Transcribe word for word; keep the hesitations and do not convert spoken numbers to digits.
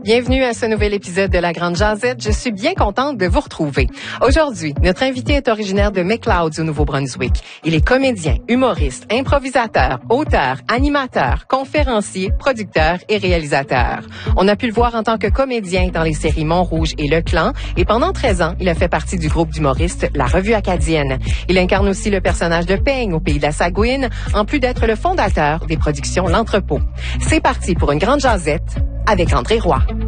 Bienvenue à ce nouvel épisode de La Grande Jazette. Je suis bien contente de vous retrouver. Aujourd'hui, notre invité est originaire de McLeod au Nouveau-Brunswick. Il est comédien, humoriste, improvisateur, auteur, animateur, conférencier, producteur et réalisateur. On a pu le voir en tant que comédien dans les séries Montrouge et Le Clan et pendant treize ans, il a fait partie du groupe d'humoristes La Revue Acadienne. Il incarne aussi le personnage de Peigne au Pays de la Sagouine, en plus d'être le fondateur des productions L'Entrepôt. C'est parti pour une grande jazette avec André Roy.